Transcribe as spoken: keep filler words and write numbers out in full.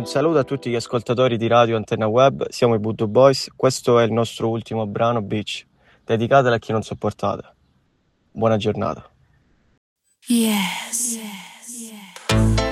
saluto a tutti gli ascoltatori di Radio Antenna Web, siamo i Voodoo Boys, questo è il nostro ultimo brano, Beach, dedicatelo a chi non sopportate. Buona giornata. Yes.